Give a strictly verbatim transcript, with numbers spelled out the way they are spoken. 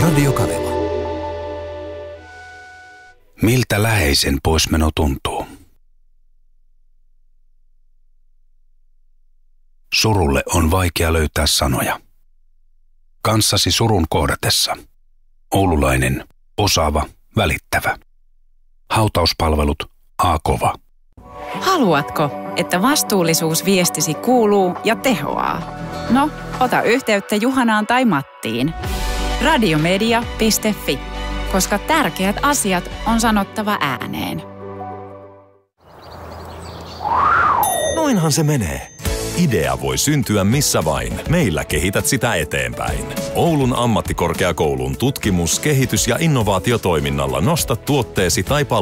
Radio Kaleva. Miltä läheisen poismeno tuntuu? Surulle on vaikea löytää sanoja. Kanssasi surun kohdatessa. Oululainen, osaava, välittävä. Hautauspalvelut A-kova. Haluatko, että vastuullisuusviestisi kuuluu ja tehoaa? No, ota yhteyttä Juhanaan tai Mattiin. radiomedia piste fi, koska tärkeät asiat on sanottava ääneen. Noinhan se menee. Idea voi syntyä missä vain. Meillä kehität sitä eteenpäin. Oulun ammattikorkeakoulun tutkimus-, kehitys- ja innovaatiotoiminnalla nosta tuotteesi tai palvelusi